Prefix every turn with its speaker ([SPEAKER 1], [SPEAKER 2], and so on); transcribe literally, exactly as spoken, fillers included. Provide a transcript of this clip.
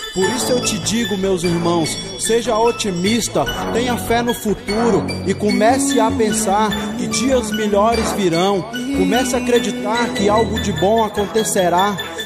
[SPEAKER 1] Por isso eu te digo, meus irmãos, seja otimista, tenha fé no futuro e comece a pensar que dias melhores virão. Comece a acreditar que algo de bom acontecerá.